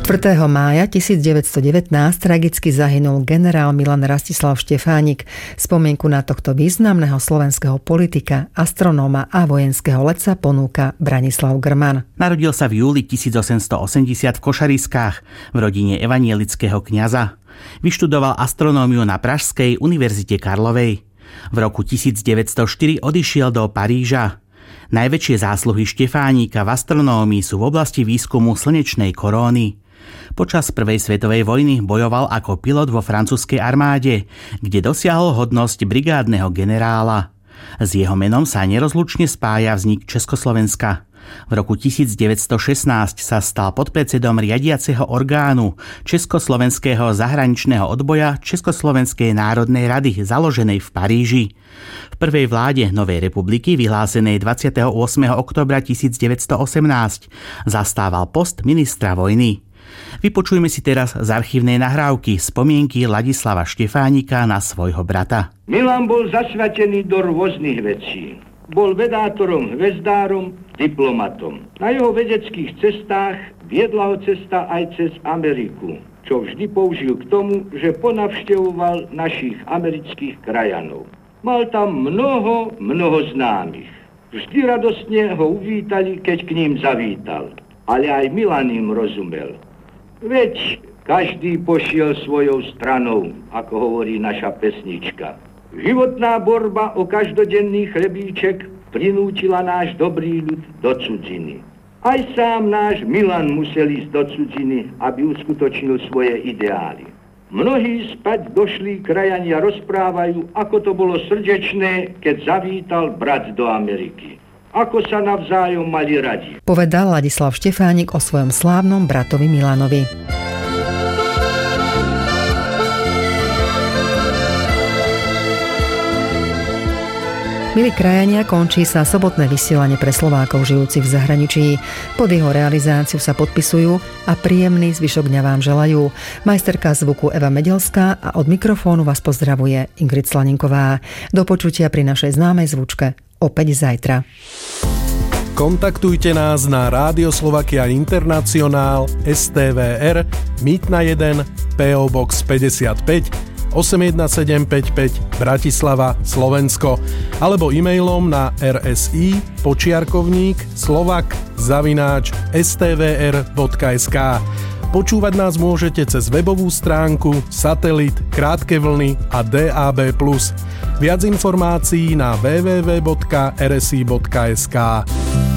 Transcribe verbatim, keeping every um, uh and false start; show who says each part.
Speaker 1: štvrtého mája tisícdeväťstodevätnásť tragicky zahynul generál Milan Rastislav Štefánik. Spomienku na tohto významného slovenského politika, astronóma a vojenského letca ponúka Branislav Grman.
Speaker 2: Narodil sa v júli tisícosemstoosemdesiat v Košariskách v rodine evanielického kňaza. Vyštudoval astronómiu na Pražskej univerzite Karlovej. V roku tisícdeväťstoštyri odišiel do Paríža. Najväčšie zásluhy Štefánika v astronómii sú v oblasti výskumu slnečnej koróny. Počas prvej svetovej vojny bojoval ako pilot vo francúzskej armáde, kde dosiahol hodnosť brigádneho generála. S jeho menom sa nerozlučne spája vznik Československa. V roku tisícdeväťstošestnásť sa stal podpredsedom riadiaceho orgánu Československého zahraničného odboja Československej národnej rady založenej v Paríži. V prvej vláde Novej republiky vyhlásenej dvadsiateho ôsmeho októbra tisícdeväťstoosemnásť zastával post ministra vojny. Vypočujme si teraz z archívnej nahrávky spomienky Ladislava Štefánika na svojho brata.
Speaker 3: Milan bol zasvetený do rôznych vecí. Bol vedátorom, hvezdárom, diplomatom. Na jeho vedeckých cestách viedla ho cesta aj cez Ameriku, čo vždy použil k tomu, že ponavštevoval našich amerických krajanov. Mal tam mnoho, mnoho známych. Vždy radostne ho uvítali, keď k ním zavítal. Ale aj Milan im rozumel. Veď každý pošiel svojou stranou, ako hovorí naša pesnička. Životná borba o každodenný chlebíček prinútila náš dobrý ľud do cudziny. Aj sám náš Milan musel ísť do cudziny, aby uskutočnil svoje ideály. Mnohí späť došlí krajania rozprávajú, ako to bolo srdečné, keď zavítal brat do Ameriky. Ako sa navzájom mali radi.
Speaker 1: Povedal Ladislav Štefánik o svojom slávnom bratovi Milanovi. Milí krajania, končí sa sobotné vysielanie pre Slovákov žijúcich v zahraničí. Pod jeho realizáciu sa podpisujú a príjemný zvyšok dňa vám želajú majsterka zvuku Eva Medelská a od mikrofónu vás pozdravuje Ingrid Slaninková. Do počutia pri našej známej zvučke opäť zajtra.
Speaker 4: Kontaktujte nás na Rádio Slovakia Internacionál es té vé er Mýtna jeden pé ó Box päťdesiatpäť osem jedna sedem päť päť Bratislava, Slovensko alebo e-mailom na rsi počiarkovník slovak zavináč es té vé er bodka es ká. Počúvať nás môžete cez webovú stránku, satelit, krátke vlny a dé á bé plus. Viac informácií na w w w bodka r s i bodka es ká.